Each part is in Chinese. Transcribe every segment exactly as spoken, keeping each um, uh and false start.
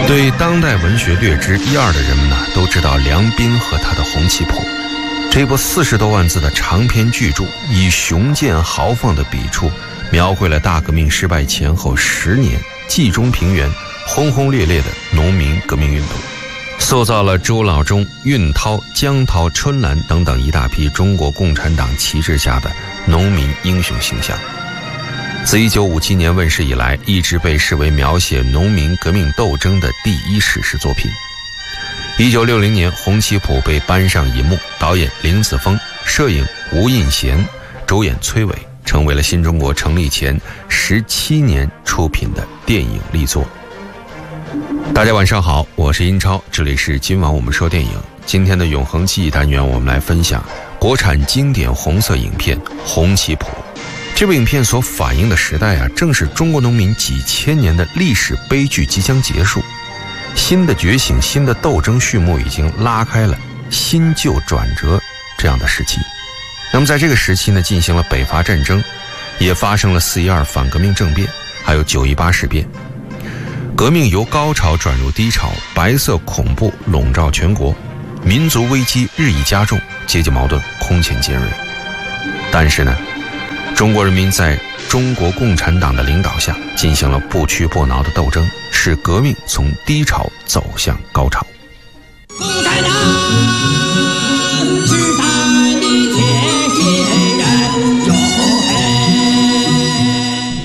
对当代文学略知一二的人们呢，都知道梁斌和他的《红旗谱》这部四十多万字的长篇巨著，以雄健豪放的笔触，描绘了大革命失败前后十年冀中平原轰轰烈烈的农民革命运动，塑造了朱老忠、运涛、江涛、春兰等等一大批中国共产党旗帜下的农民英雄形象。自一九五七年问世以来，一直被视为描写农民革命斗争的第一史诗作品。一九六零年，《红旗谱》被搬上银幕，导演林子峰，摄影吴印贤，主演崔伟，成为了新中国成立前十七年出品的电影力作。大家晚上好，我是英超，这里是今晚我们说电影。今天的永恒记忆单元，我们来分享国产经典红色影片《红旗谱》。这部影片所反映的时代啊，正是中国农民几千年的历史悲剧即将结束，新的觉醒、新的斗争序幕已经拉开了新旧转折这样的时期。那么在这个时期呢，进行了北伐战争，也发生了四一二反革命政变，还有九一八事变。革命由高潮转入低潮，白色恐怖笼罩全国，民族危机日益加重，阶级矛盾空前尖锐。但是呢，中国人民在中国共产党的领导下进行了不屈不挠的斗争，使革命从低潮走向高潮。 共产党是咱的铁血人哟嘿。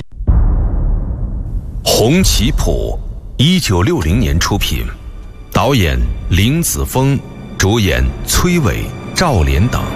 红旗谱，一九六零年出品，导演林子峰，主演崔伟、赵连等。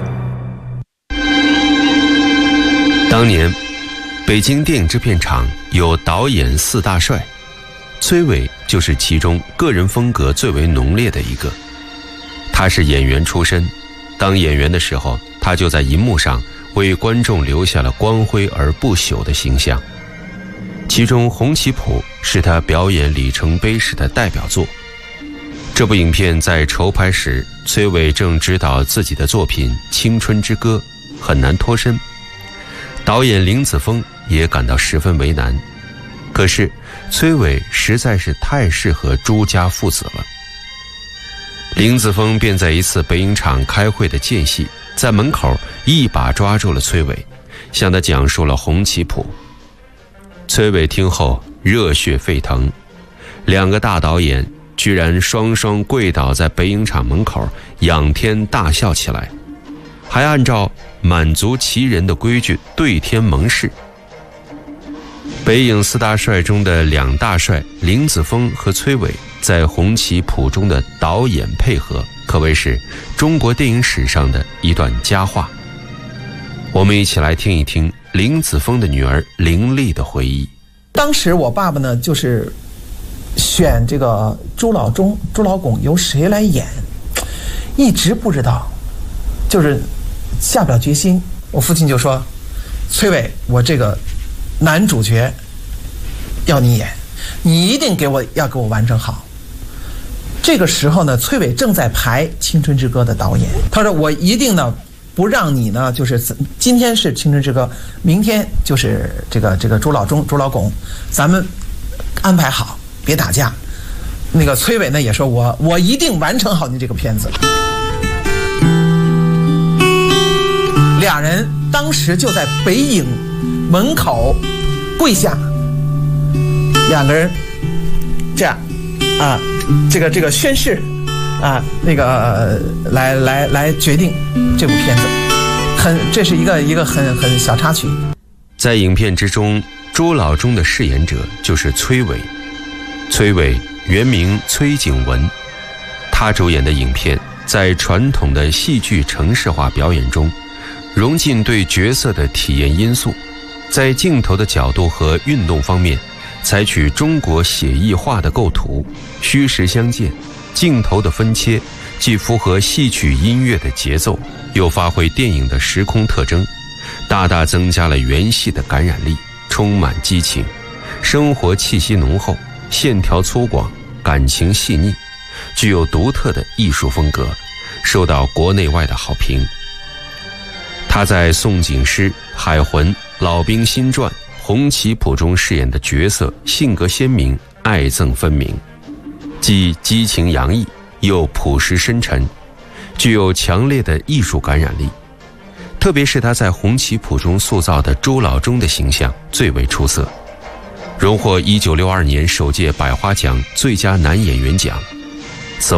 当年北京电影制片厂有导演四大帅，崔伟就是其中个人风格最为浓烈的一个。他是演员出身，当演员的时候，他就在银幕上为观众留下了光辉而不朽的形象。其中《红旗谱》是他表演里程碑式的代表作。这部影片在筹拍时，崔伟正执导自己的作品《青春之歌》，很难脱身。导演林子峰也感到十分为难，可是崔伟实在是太适合朱家父子了。林子峰便在一次北影厂开会的间隙，在门口一把抓住了崔伟，向他讲述了《红旗谱》。崔伟听后热血沸腾，两个大导演居然双双跪倒在北影厂门口，仰天大笑起来，还按照满族旗人的规矩对天盟誓。北影四大帅中的两大帅林子峰和崔伟在《红旗谱》中的导演配合，可谓是中国电影史上的一段佳话。我们一起来听一听林子峰的女儿林丽的回忆。 当时我爸爸呢，就是选这个朱老忠、朱老拱由谁来演，一直不知道，就是下不了决心。我父亲就说：“崔伟，我这个男主角要你演，你一定给我要给我完成好。”这个时候呢，崔伟正在排《青春之歌》的导演，他说：“我一定呢不让你呢，就是今天是《青春之歌》，明天就是这个这个朱老忠、朱老拱，咱们安排好，别打架。”那个崔伟呢也说：“我我一定完成好你这个片子。”俩人当时就在北影门口跪下，两个人这样啊，这个这个宣誓啊，那个、呃、来来来决定这部片子，很这是一个一个很很小插曲。 在影片之中，朱老忠的饰演者就是崔伟。崔伟原名崔景文，他主演的影片在传统的戏剧程式化表演中融进对角色的体验因素，在镜头的角度和运动方面采取中国写意化的构图，虚实相间，镜头的分切既符合戏曲音乐的节奏，又发挥电影的时空特征，大大增加了原戏的感染力，充满激情，生活气息浓厚，线条粗犷，感情细腻，具有独特的艺术风格，受到国内外的好评。他在《宋锦诗》《海魂》《老兵新传》《红旗谱》中饰演的角色性格鲜明，爱憎分明。 既激情洋溢，又朴实深沉，具有强烈的艺术感染力。特别是他在《红旗谱》中塑造的周老中的形象最为出色，荣获一九六二年首届百花奖最佳男演员奖，